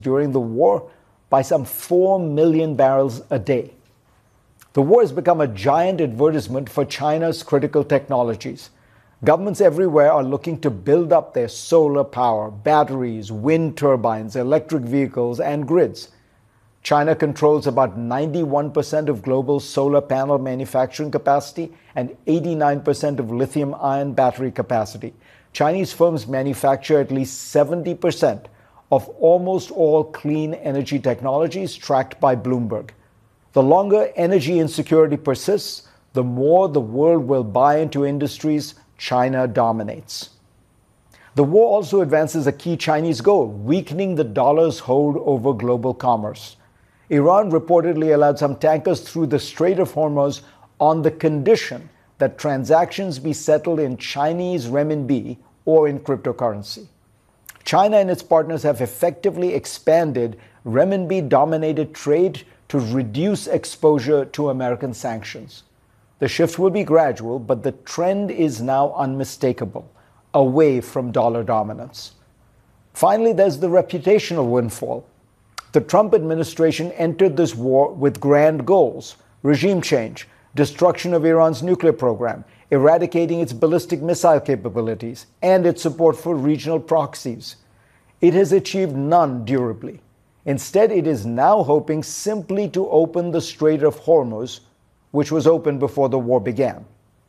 during the war by some 4 million barrels a day. The war has become a giant advertisement for China's critical technologies. Governments everywhere are looking to build up their solar power, batteries, wind turbines, electric vehicles, and grids. China controls about 91% of global solar panel manufacturing capacity and 89% of lithium-ion battery capacity. Chinese firms manufacture at least 70% of almost all clean energy technologies tracked by Bloomberg. The longer energy insecurity persists, the more the world will buy into industries China dominates. The war also advances a key Chinese goal, weakening the dollar's hold over global commerce. Iran reportedly allowed some tankers through the Strait of Hormuz on the condition that transactions be settled in Chinese renminbi or in cryptocurrency. China and its partners have effectively expanded renminbi-dominated trade to reduce exposure to American sanctions. The shift will be gradual, but the trend is now unmistakable, away from dollar dominance. Finally, there's the reputational windfall. The Trump administration entered this war with grand goals: regime change, destruction of Iran's nuclear program, eradicating its ballistic missile capabilities, and its support for regional proxies. It has achieved none durably. Instead, it is now hoping simply to open the Strait of Hormuz, which was open before the war began.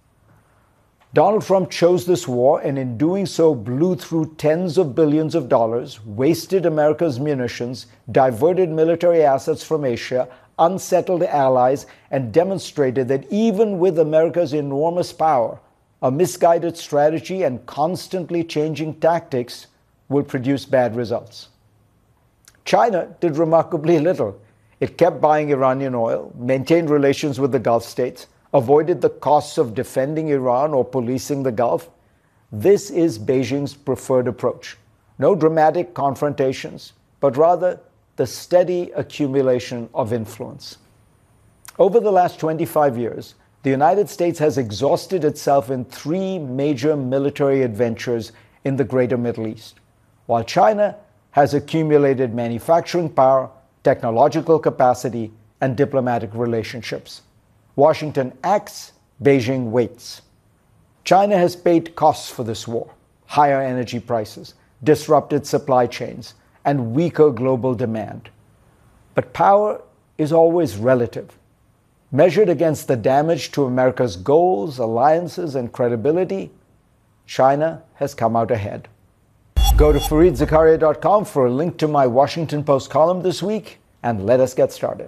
Donald Trump chose this war and in doing so blew through tens of billions of dollars, wasted America's munitions, diverted military assets from Asia, unsettled allies, and demonstrated that even with America's enormous power, a misguided strategy and constantly changing tactics will produce bad results. China did remarkably little. It kept buying Iranian oil, maintained relations with the Gulf states, avoided the costs of defending Iran or policing the Gulf. This is Beijing's preferred approach. No dramatic confrontations, but rather the steady accumulation of influence. Over the last 25 years, the United States has exhausted itself in 3 major military adventures in the greater Middle East, while China has accumulated manufacturing power, technological capacity, and diplomatic relationships. Washington acts, Beijing waits. China has paid costs for this war: higher energy prices, disrupted supply chains, and weaker global demand. But power is always relative. Measured against the damage to America's goals, alliances, and credibility, China has come out ahead. Go to FareedZakaria.com for a link to my Washington Post column this week, and let us get started.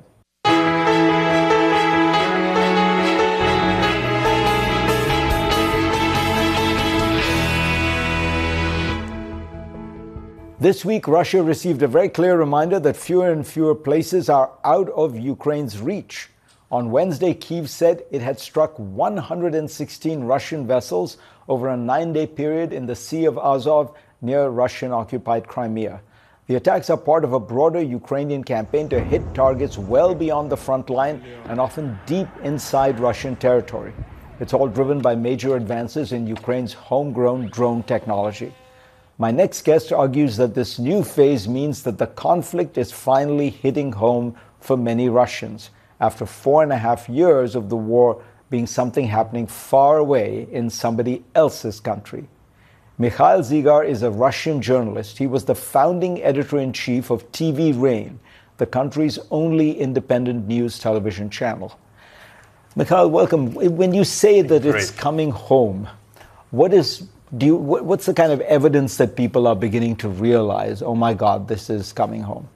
This week, Russia received a very clear reminder that fewer and fewer places are out of Ukraine's reach. On Wednesday, Kyiv said it had struck 116 Russian vessels over a 9-day period in the Sea of Azov near Russian-occupied Crimea. The attacks are part of a broader Ukrainian campaign to hit targets well beyond the front line and often deep inside Russian territory. It's all driven by major advances in Ukraine's homegrown drone technology. My next guest argues that this new phase means that the conflict is finally hitting home for many Russians, after 4.5 years of the war being something happening far away in somebody else's country. Mikhail Zygar is a Russian journalist. He was the founding editor-in-chief of TV Rain, the country's only independent news television channel. Mikhail, welcome. When you say that it's coming home, what's the kind of evidence that people are beginning to realize, oh my God, this is coming home?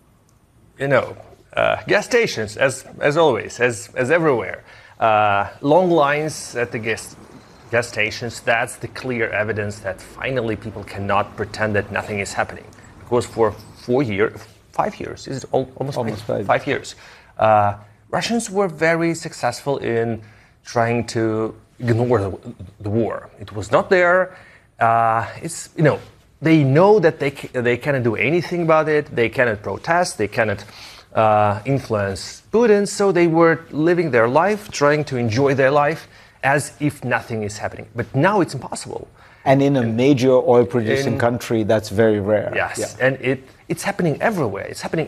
Gas stations, as always, as everywhere. Long lines at the gas stations, that's the clear evidence that finally people cannot pretend that nothing is happening. Because for 5 years, is it almost 5 years, Russians were very successful in trying to ignore the war. It was not there. They know that they cannot do anything about it. They cannot protest. They cannot influence Putin. So they were living their life, trying to enjoy their life as if nothing is happening. But now it's impossible. And in a major oil-producing country, that's very rare. Yes, and it's happening everywhere. It's happening